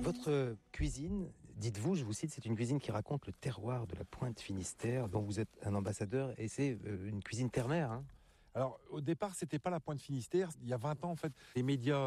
Votre cuisine, dites-vous, je vous cite, c'est une cuisine qui raconte le terroir de la Pointe Finistère, dont vous êtes un ambassadeur, et c'est une cuisine terre-mer. Hein. Alors, au départ, c'était pas la Pointe Finistère. Il y a 20 ans, en fait, les médias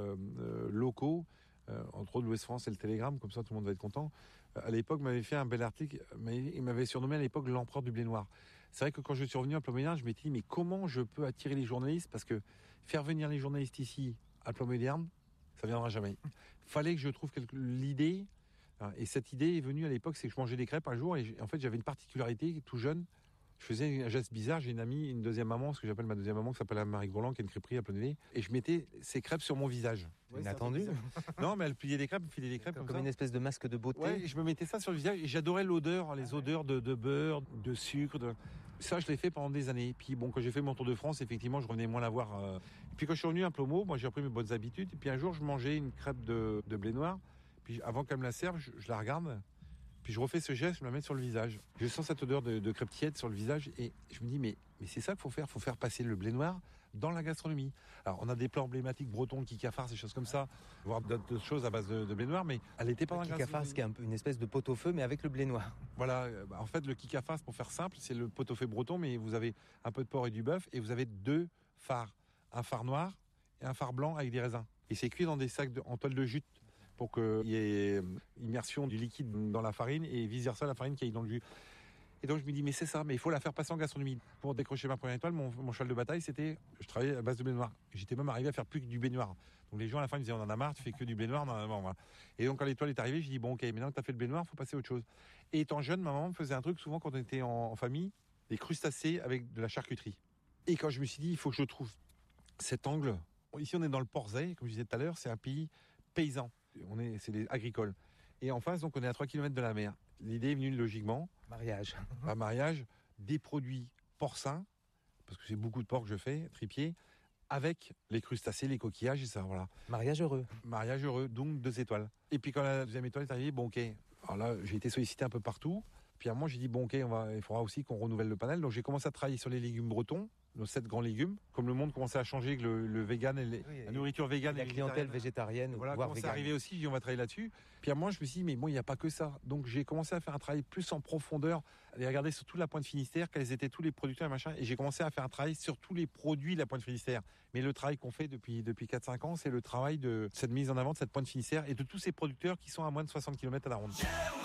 locaux, entre autres l'Ouest France et le Télégramme, comme ça tout le monde va être content, à l'époque m'avaient fait un bel article, mais ils m'avaient surnommé à l'époque l'empereur du blé noir. C'est vrai que quand je suis revenu à Ploemodierne, je m'étais dit, mais comment je peux attirer les journalistes? Parce que faire venir les journalistes ici, à Ploemodierne, ça viendra jamais. Fallait que je trouve l'idée, et cette idée est venue à l'époque, c'est que je mangeais des crêpes un jour, et en fait j'avais une particularité, tout jeune, je faisais un geste bizarre, j'ai une amie, une deuxième maman, ce que j'appelle ma deuxième maman, qui s'appelle Marie Groland, qui a une crêperie à Ploemodierne, et je mettais ces crêpes sur mon visage. Inattendu. Non, mais elle pliait des crêpes, me filait des crêpes Comme ça. une espèce de masque de beauté. Ouais, et je me mettais ça sur le visage, et j'adorais l'odeur, les odeurs de beurre, de sucre, ça je l'ai fait pendant des années. Puis bon, quand j'ai fait mon tour de France, effectivement, je revenais moins la voir. Et puis quand je suis revenu à Plomo, moi j'ai repris mes bonnes habitudes, et puis un jour je mangeais une crêpe de blé noir, puis avant qu'elle me la serve, je la regarde, puis je refais ce geste, je me la mets sur le visage. Je sens cette odeur de crêpe tiède sur le visage, et je me dis, mais c'est ça qu'il faut faire passer le blé noir dans la gastronomie. Alors on a des plats emblématiques bretons, le kikafar, ces choses comme ça, voire d'autres choses à base de blé noir, mais elle n'était pas dans la gastronomie. Le kikafar, qui est un peu une espèce de pot-au-feu, mais avec le blé noir. Voilà, en fait le kikafar, pour faire simple, c'est le pot-au-feu breton, mais vous avez un peu de porc et du bœuf, et vous avez deux fards, un phare noir et un phare blanc avec des raisins. Et c'est cuit dans des sacs en toile de jute, pour qu'il y ait immersion du liquide dans la farine et vice-versa la farine qui aille dans le jus. Et donc je me dis, mais c'est ça, mais il faut la faire passer en gastronomie. Pour décrocher ma première étoile, mon cheval de bataille, c'était, je travaillais à base de blé noir. J'étais même arrivé à faire plus que du blé noir. Donc les gens à la fin ils disaient, on en a marre, tu fais que du blé noir. Non, voilà. Et donc quand l'étoile est arrivée, j'ai dit, bon ok, maintenant que tu as fait le blé noir, il faut passer à autre chose. Et étant jeune, ma maman me faisait un truc, souvent quand on était en famille, des crustacés avec de la charcuterie. Et quand je me suis dit, il faut que je trouve cet angle. Ici on est dans le Porzay, comme je disais tout à l'heure, c'est un pays paysan. C'est agricole. Et en face, donc, on est à 3 km de la mer. L'idée est venue logiquement. Mariage. Un mariage, des produits porcins, parce que c'est beaucoup de porc que je fais, tripier, avec les crustacés, les coquillages et ça, voilà. Mariage heureux. Mariage heureux, donc 2 étoiles. Et puis quand la deuxième étoile est arrivée, bon ok. Alors là, j'ai été sollicité un peu partout. Puis à un moment, j'ai dit, bon ok, il faudra aussi qu'on renouvelle le panel. Donc j'ai commencé à travailler sur les légumes bretons, nos 7 grands légumes. Comme le monde commençait à changer, que le vegan et la nourriture végane, la clientèle végétarienne, voilà, voire commençait végane. à arriver aussi, j'ai dit on va travailler là-dessus. Puis à moi je me suis dit mais bon, il n'y a pas que ça. Donc j'ai commencé à faire un travail plus en profondeur, aller regarder sur toute la Pointe Finistère quels étaient tous les producteurs et machin, et j'ai commencé à faire un travail sur tous les produits de la Pointe Finistère. Mais le travail qu'on fait depuis 4-5 ans, c'est le travail de cette mise en avant de cette Pointe Finistère et de tous ces producteurs qui sont à moins de 60 km à la ronde.